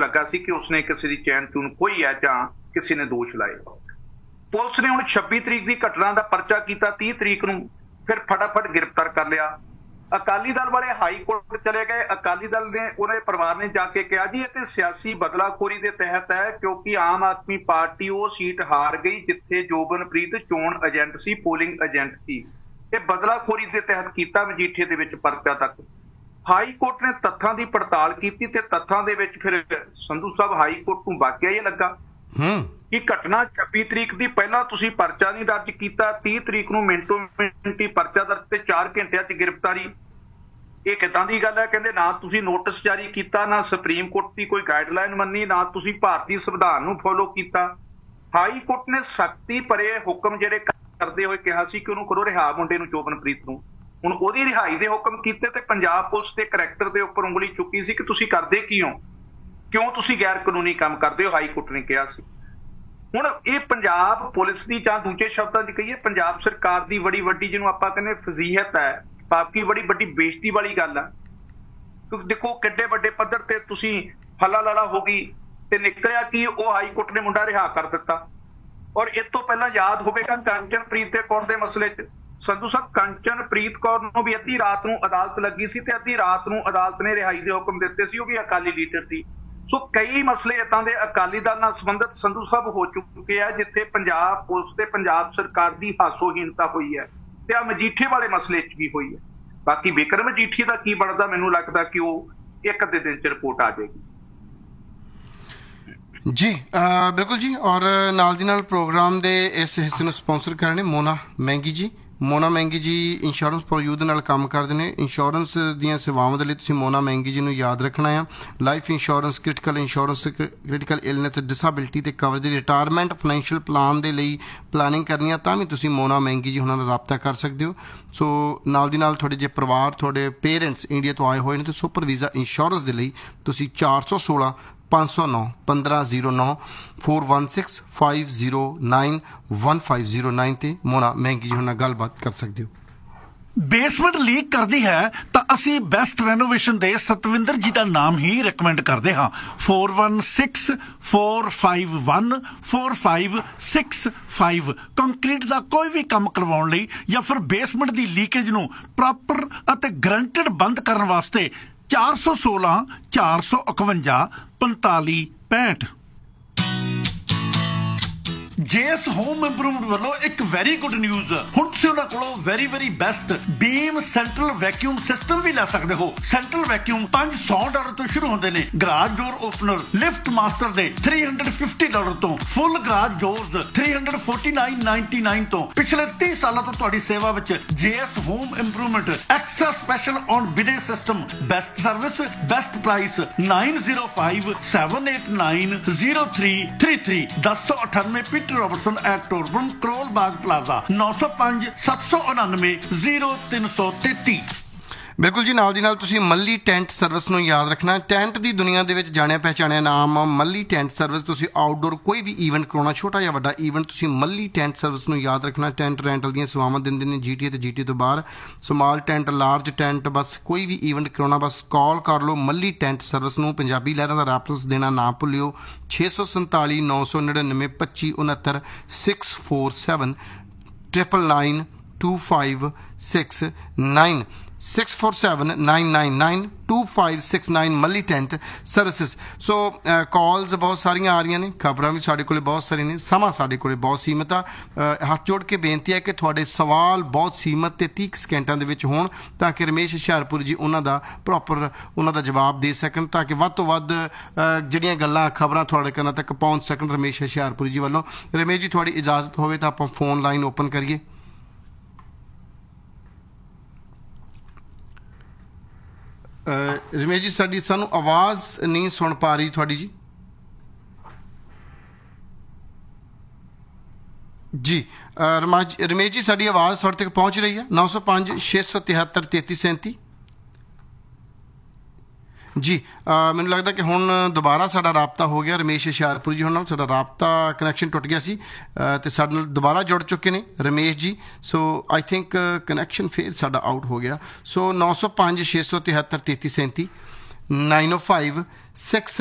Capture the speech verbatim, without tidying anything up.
ਲੱਗਾ ਸੀ कि उसने किसी की चैन चून खोई है ਜਾਂ किसी ने दोष लाए। पुलिस ने ਹੁਣ ਛੱਬੀ ਤਰੀਕ ਦੀ ਘਟਨਾ ਦਾ ਪਰਚਾ ਕੀਤਾ, तीह ਤਰੀਕ ਨੂੰ ਫਿਰ ਫਟਾਫਟ ਗ੍ਰਿਫਤਾਰ ਕਰ ਲਿਆ। ਅਕਾਲੀ ਦਲ ਵਾਲੇ ਹਾਈ ਕੋਰਟ ਚਲੇ ਗਏ। ਅਕਾਲੀ ਦਲ ਨੇ ਉਹਦੇ ਪਰਿਵਾਰ ਨੇ ਜਾ ਕੇ ਕਿਹਾ ਜੀ ਇਹ ਤੇ ਸਿਆਸੀ ਬਦਲਾਖੋਰੀ ਦੇ ਤਹਿਤ ਹੈ, ਕਿਉਂਕਿ ਆਮ ਆਦਮੀ ਪਾਰਟੀ ਉਹ ਸੀਟ ਹਾਰ ਗਈ ਜਿੱਥੇ ਜੋਬਨਪ੍ਰੀਤ ਚੋਣ ਏਜੰਟ ਸੀ, ਪੋਲਿੰਗ ਏਜੰਟ ਸੀ। ਇਹ ਬਦਲਾਖੋਰੀ ਦੇ ਤਹਿਤ ਕੀਤਾ ਮਜੀਠੇ ਦੇ ਵਿੱਚ ਪਰਚਾ ਤੱਕ। ਹਾਈ ਕੋਰਟ ਨੇ ਤੱਥਾਂ ਦੀ ਪੜਤਾਲ ਕੀਤੀ ਤੇ ਤੱਥਾਂ ਦੇ ਵਿੱਚ ਫਿਰ ਸੰਧੂ ਸਾਹਿਬ ਹਾਈ ਕੋਰਟ ਨੂੰ ਵਾਕਿਆ ਇਹ ਲੱਗਾ ਕਿ ਘਟਨਾ ਛੱਬੀ ਤਰੀਕ ਦੀ ਪਹਿਲਾਂ ਤੁਸੀਂ ਪਰਚਾ ਨਹੀਂ ਦਰਜ ਕੀਤਾ, तीह ਤਰੀਕ ਨੂੰ ਮਿੰਟੋ ਮਿੰਟੀ ਪਰਚਾ ਦਰਜ ਤੇ ਚਾਰ ਘੰਟਿਆਂ 'ਚ ਗ੍ਰਿਫਤਾਰੀ। ਇਹ ਕਿੱਦਾਂ ਦੀ ਗੱਲ ਹੈ? ਕਹਿੰਦੇ ਨਾ ਤੁਸੀਂ ਨੋਟਿਸ ਜਾਰੀ ਕੀਤਾ, ਨਾ ਸੁਪਰੀਮ ਕੋਰਟ ਦੀ ਕੋਈ ਗਾਈਡਲਾਈਨ ਮੰਨੀ, ਨਾ ਤੁਸੀਂ ਭਾਰਤੀ ਸੰਵਿਧਾਨ ਨੂੰ ਫੋਲੋ ਕੀਤਾ। ਹਾਈ ਕੋਰਟ ਨੇ ਸਖਤੀ ਭਰੇ ਹੁਕਮ ਜਿਹੜੇ ਕਰਦੇ ਹੋਏ ਕਿਹਾ ਸੀ ਕਿ ਉਹਨੂੰ ਕਰੋ ਰਿਹਾ, ਮੁੰਡੇ ਨੂੰ, ਜੋਬਨਪ੍ਰੀਤ ਨੂੰ। ਹੁਣ ਉਹਦੀ ਰਿਹਾਈ ਦੇ ਹੁਕਮ ਕੀਤੇ ਤੇ ਪੰਜਾਬ ਪੁਲਿਸ ਦੇ ਕਰੈਕਟਰ ਦੇ ਉੱਪਰ ਉਂਗਲੀ ਚੁੱਕੀ ਸੀ ਕਿ ਤੁਸੀਂ ਕਰਦੇ ਕੀ ਹੋ, ਕਿਉਂ ਤੁਸੀਂ ਗੈਰ ਕਾਨੂੰਨੀ ਕੰਮ ਕਰਦੇ ਹੋ, ਹਾਈ ਕੋਰਟ ਨੇ ਕਿਹਾ ਸੀ। ਹੁਣ ਇਹ ਪੰਜਾਬ ਪੁਲਿਸ ਦੀ ਜਾਂ ਦੂਜੇ ਸ਼ਬਦਾਂ 'ਚ ਕਹੀਏ ਪੰਜਾਬ ਸਰਕਾਰ ਦੀ ਬੜੀ ਵੱਡੀ, ਜਿਹਨੂੰ ਆਪਾਂ ਕਹਿੰਦੇ ਫਜ਼ੀਹਤ ਹੈ, ਬਾਕੀ ਬੜੀ ਵੱਡੀ ਬੇਇੱਜ਼ਤੀ ਵਾਲੀ ਗੱਲ ਆ। ਕਿਉਂਕਿ ਦੇਖੋ ਕਿੱਡੇ ਵੱਡੇ ਪੱਧਰ ਤੇ ਤੁਸੀਂ ਹੱਲਾ ਲਾਲਾ ਹੋ ਗਈ ਤੇ ਨਿਕਲਿਆ ਕਿ ਉਹ ਹਾਈ ਕੋਰਟ ਨੇ ਮੁੰਡਾ ਰਿਹਾ ਕਰ ਦਿੱਤਾ। ਔਰ ਇਸ ਤੋਂ ਪਹਿਲਾਂ ਯਾਦ ਹੋਵੇਗਾ ਕੰਚਨਪ੍ਰੀਤ ਦੇ ਕੌਰ ਦੇ ਮਸਲੇ 'ਚ ਸੰਧੂ ਸਾਹਿਬ, ਕੰਚਨਪ੍ਰੀਤ ਕੌਰ ਨੂੰ ਵੀ ਅੱਧੀ ਰਾਤ ਨੂੰ ਅਦਾਲਤ ਲੱਗੀ ਸੀ ਤੇ ਅੱਧੀ ਰਾਤ ਨੂੰ ਅਦਾਲਤ ਨੇ ਰਿਹਾਈ ਦੇ ਹੁਕਮ ਦਿੱਤੇ ਸੀ, ਉਹ ਵੀ ਅਕਾਲੀ ਲੀਡਰ ਸੀ। ਸੋ ਕਈ ਮਸਲੇ ਏਦਾਂ ਦੇ ਅਕਾਲੀ ਦਲ ਨਾਲ ਸੰਬੰਧਿਤ ਸੰਧੂ ਸਾਹਿਬ ਹੋ ਚੁੱਕੇ ਆ ਜਿੱਥੇ ਪੰਜਾਬ ਪੁਲਿਸ ਤੇ ਪੰਜਾਬ ਸਰਕਾਰ ਦੀ ਹਾਸੋਹੀਣਤਾ ਹੋਈ ਹੈ ਤੇ ਆ ਮਜੀਠੇ ਵਾਲੇ ਮਸਲੇ 'ਚ ਵੀ ਹੋਈ ਹੈ। ਬਾਕੀ ਬਿਕਰਮ ਮਜੀਠੀ ਦਾ ਕੀ ਬਣਦਾ, ਮੈਨੂੰ ਲੱਗਦਾ ਕਿ ਉਹ ਇੱਕ ਅੱਧੇ ਦਿਨ 'ਚ ਰਿਪੋਰਟ ਆ ਜਾਏਗੀ। ਜੀ ਬਿਲਕੁਲ ਜੀ। ਔਰ ਨਾਲ ਦੀ ਨਾਲ ਪ੍ਰੋਗਰਾਮ ਦੇ ਇਸ ਹਿੱਸੇ ਨੂੰ ਸਪਾਂਸਰ ਕਰ ਰਹੇ ਨੇ ਮੋਨਾ ਮਹਿੰਗੀ ਜੀ। ਮੋਨਾ ਮਹਿੰਗੀ ਜੀ ਇੰਸ਼ੋਰੈਂਸ ਫॉर ਯੂ ਦੇ ਨਾਲ ਕੰਮ ਕਰਦੇ ਨੇ। ਇੰਸ਼ੋਰੈਂਸ ਦੀਆਂ ਸੇਵਾਵਾਂ ਦੇ ਲਈ ਤੁਸੀਂ ਮੋਨਾ ਮਹਿੰਗੀ ਜੀ ਨੂੰ ਯਾਦ ਰੱਖਣਾ ਆ। Life insurance, critical insurance, critical illness, disability ਤੇ ਕਵਰੇਜ, ਰਿਟਾਇਰਮੈਂਟ, ਫਾਈਨੈਂਸ਼ੀਅਲ ਪਲਾਨ ਦੇ ਲਈ ਪਲਾਨਿੰਗ ਕਰਨੀ ਆ ਤਾਂ ਵੀ ਤੁਸੀਂ ਮੋਨਾ ਮਹਿੰਗੀ ਜੀ ਉਹਨਾਂ ਨਾਲ ਰਾਬਤਾ ਕਰ ਸਕਦੇ ਹੋ। ਸੋ ਨਾਲ ਦੀ ਨਾਲ ਤੁਹਾਡੇ ਜੇ ਪਰਿਵਾਰ, ਤੁਹਾਡੇ ਪੇਰੈਂਟਸ ਇੰਡੀਆ ਤੋਂ ਆਏ ਹੋਏ ਨੇ ਤਾਂ ਸੁਪਰ ਵੀਜ਼ਾ ਇੰਸ਼ੋਰੈਂਸ ਦੇ ਲਈ ਤੁਸੀਂ ਚਾਰ ਸੌ ਸੋਲਾਂ पाँच सौ नौ पंद्रह जीरो नौ four one six five zero nine one five zero nine ਤੇ ਮੋਨਾ ਮਹਿੰਗੀ ਜੀ ਨਾਲ ਗੱਲਬਾਤ ਕਰ ਸਕਦੇ ਹੋ। ਬੇਸਮੈਂਟ ਲੀਕ ਕਰਦੀ ਹੈ ਤਾਂ ਅਸੀਂ ਬੈਸਟ ਰੈਨੋਵੇਸ਼ਨ ਦੇ ਸਤਵਿੰਦਰ ਜੀ ਦਾ ਨਾਮ ਹੀ ਰეკਮੈਂਡ ਕਰਦੇ ਹਾਂ। Four one six four five one four five six five concrete ਦਾ ਕੋਈ ਵੀ ਕੰਮ ਕਰਵਾਉਣ ਲਈ ਜਾਂ ਫਿਰ ਬੇਸਮੈਂਟ ਦੀ ਲੀਕੇਜ ਨੂੰ ਪ੍ਰੋਪਰ ਅਤੇ ਗਰੰਟਡ ਬੰਦ ਕਰਨ ਵਾਸਤੇ ਚਾਰ ਸੌ ਸੋਲਾਂ ਚਾਰ ਸੌ ਇਕਵੰਜਾ ਪੰਤਾਲੀ ਪੈਂਹਠ। ਜੇਐਸ ਹੋਮ ਇੰਪਰੂਵਮੈਂਟ ਵੱਲੋਂ ਇੱਕ ਵੈਰੀ ਗੁੱਡ ਨਿਊਜ਼, ਹੁਣ ਤੁਸੀਂ ਉਹਨਾਂ ਕੋਲੋਂ ਵੈਰੀ ਵੈਰੀ ਬੈਸਟ ਬੀਮ ਸੈਂਟਰਲ ਵੈਕਿਊਮ ਸਿਸਟਮ ਵੀ ਲੈ ਸਕਦੇ ਹੋ। ਸੈਂਟਰਲ ਵੈਕਿਊਮ ਪੰਜ ਸੌ ਡਾਲਰ ਤੋਂ ਸ਼ੁਰੂ ਹੁੰਦੇ ਨੇ। ਗਰਾਜ ਡੋਰ ਓਪਨਰ ਲਿਫਟ ਮਾਸਟਰ ਦੇ ਤਿੰਨ ਸੌ ਪਚਾਸ ਡਾਲਰ ਤੋਂ, ਫੁੱਲ ਗਰਾਜ ਡੋਰਸ ਤਿੰਨ ਸੌ ਉਨਤਾਲੀ ਨਿਨਆਨਵੇਂ ਤੋਂ। ਪਿਛਲੇ ਤੀਹ ਸਾਲਾਂ ਤੋਂ ਤੁਹਾਡੀ ਸੇਵਾ ਵਿੱਚ JS home improvement. Extra special on ਬਿਡੇ system, best service, best price. Nine zero five seven eight nine zero three three three दस सौ अठानवे Peter Robertson eight टोरबन Karol Bagh plaza नौ सौ पांच सत्त सौ उनानवे जीरो तीन सौ तेती। ਬਿਲਕੁਲ ਜੀ। ਨਾਲ ਦੀ ਨਾਲ ਤੁਸੀਂ ਮੱਲੀ ਟੈਂਟ ਸਰਵਿਸ ਨੂੰ ਯਾਦ ਰੱਖਣਾ। ਟੈਂਟ ਦੀ ਦੁਨੀਆ ਦੇ ਵਿੱਚ ਜਾਣਿਆ ਪਹਿਚਾਣਿਆ ਨਾਮ ਮੱਲੀ ਟੈਂਟ ਸਰਵਿਸ। ਤੁਸੀਂ ਆਊਟਡੋਰ ਕੋਈ ਵੀ ਈਵੈਂਟ ਕਰਾਉਣਾ, ਛੋਟਾ ਜਾਂ ਵੱਡਾ ਈਵੈਂਟ, ਤੁਸੀਂ ਮੱਲੀ ਟੈਂਟ ਸਰਵਿਸ ਨੂੰ ਯਾਦ ਰੱਖਣਾ। ਟੈਂਟ ਰੈਂਟਲ ਦੀਆਂ ਸੇਵਾਵਾਂ ਦਿੰਦੇ ਨੇ ਜੀਟੀਏ ਤੇ ਜੀਟੀਏ ਤੋਂ ਬਾਹਰ। ਸਮਾਲ ਟੈਂਟ, ਲਾਰਜ ਟੈਂਟ, ਬਸ ਕੋਈ ਵੀ ਈਵੈਂਟ ਕਰਾਉਣਾ ਬਸ ਕਾਲ ਕਰ ਲਓ ਮੱਲੀ ਟੈਂਟ ਸਰਵਿਸ ਨੂੰ। ਪੰਜਾਬੀ ਲਹਿਰਾਂ ਦਾ ਰੈਫਰੈਂਸ ਦੇਣਾ ਨਾ ਭੁੱਲਿਓ। ਛੇ ਸੌ ਸੰਤਾਲੀ ਨੌ ਸੌ ਨੜਿਨਵੇਂ ਪੱਚੀ ਉਣਹੱਤਰ six four seven triple nine to five six nine six four seven nine nine nine to five six nine Malli tent services. So calls बहुत सारिया आ रही ने, खबर भी साढ़े को बहुत सारी ने, समा साढ़े को बहुत सीमित आ। हथ जोड़ के बेनती है कि थोड़े सवाल बहुत सीमित ते तीह सकेंटां दे विच होण ताकि रमेश हुशियारपुर जी उन्हां दा प्रॉपर उन्हां दा जवाब दे सकन, ताकि वध तो वध जिहड़ियां गल्लां खबरां थोड़े कन्नां तक पहुँच सकन रमेश हुशियारपुर जी वालों। रमेश जी थोड़ी इजाजत होवे तां आपां फोन लाइन ओपन करिए। रमेश जी साडी सानू आवाज़ नहीं सुन पा रही थोड़ी जी। जी रमाज रमेश जी साडी आवाज़ थोड़े तक पहुँच रही है। नौ सौ पाँच छे सौ तिहत्तर तेती सैंती। जी ਮੈਨੂੰ ਲੱਗਦਾ ਕਿ ਹੁਣ ਦੁਬਾਰਾ ਸਾਡਾ ਰਾਬਤਾ ਹੋ ਗਿਆ ਰਮੇਸ਼ ਹੁਸ਼ਿਆਰਪੁਰ ਜੀ। ਹੁਣ ਨਾਲ ਸਾਡਾ ਰਾਬਤਾ ਕਨੈਕਸ਼ਨ ਟੁੱਟ ਗਿਆ ਸੀ ਅਤੇ ਸਾਡੇ ਨਾਲ ਦੁਬਾਰਾ ਜੁੜ ਚੁੱਕੇ ਨੇ ਰਮੇਸ਼ ਜੀ। ਸੋ ਆਈ ਥਿੰਕ ਕਨੈਕਸ਼ਨ ਫਿਰ ਸਾਡਾ ਆਊਟ ਹੋ ਗਿਆ। ਸੋ ਨੌ ਸੌ ਪੰਜ ਛੇ ਸੌ ਤਿਹੱਤਰ ਤੇਤੀ ਸੈਂਤੀ ਨਾਈਨ ਓ ਫਾਈਵ ਸਿਕਸ